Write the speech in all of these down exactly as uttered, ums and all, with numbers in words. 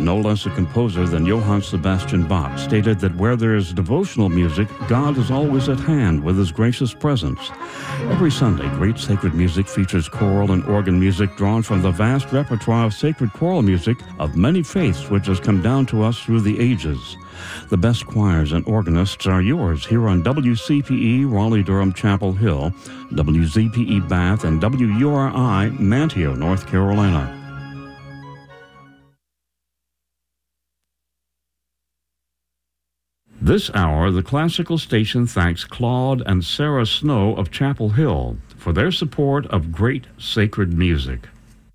no less a composer than Johann Sebastian Bach, stated that where there is devotional music, God is always at hand with his gracious presence. Every Sunday, Great Sacred Music features choral and organ music drawn from the vast repertoire of sacred choral music of many faiths which has come down to us through the ages. The best choirs and organists are yours here on W C P E Raleigh-Durham Chapel Hill, W Z P E Bath, and W U R I Manteo, North Carolina. This hour, the classical station thanks Claude and Sarah Snow of Chapel Hill for their support of great sacred music.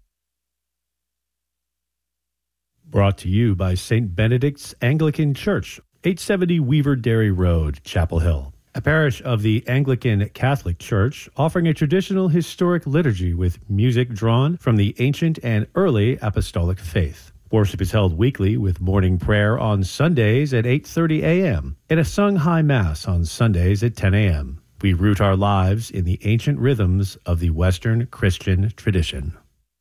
Brought to you by Saint Benedict's Anglican Church, eight seventy Weaver Dairy Road, Chapel Hill, a parish of the Anglican Catholic Church offering a traditional historic liturgy with music drawn from the ancient and early apostolic faith. Worship is held weekly with morning prayer on Sundays at eight thirty a.m. and a sung high mass on Sundays at ten a.m. We root our lives in the ancient rhythms of the Western Christian tradition.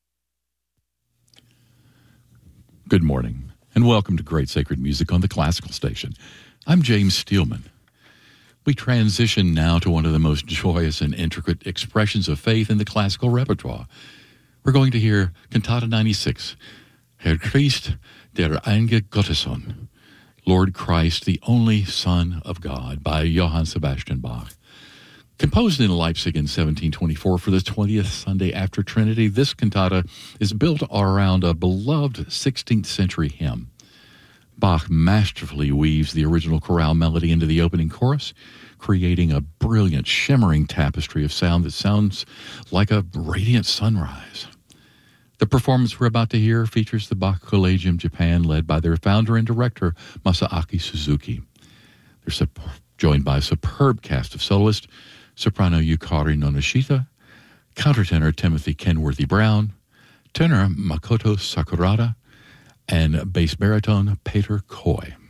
Good morning, and welcome to Great Sacred Music on the Classical Station. I'm James Steelman. We transition now to one of the most joyous and intricate expressions of faith in the classical repertoire. We're going to hear Cantata ninety-six, Herr Christ, der einge Gottessohn, Lord Christ, the only Son of God, by Johann Sebastian Bach. Composed in Leipzig in seventeen twenty-four for the twentieth Sunday after Trinity, this cantata is built around a beloved sixteenth century hymn. Bach masterfully weaves the original chorale melody into the opening chorus, creating a brilliant, shimmering tapestry of sound that sounds like a radiant sunrise. The performance we're about to hear features the Bach Collegium Japan, led by their founder and director, Masaaki Suzuki. They're sup- joined by a superb cast of soloists: soprano Yukari Nonoshita, countertenor Timothy Kenworthy Brown, tenor Makoto Sakurada, and bass baritone Peter Coy.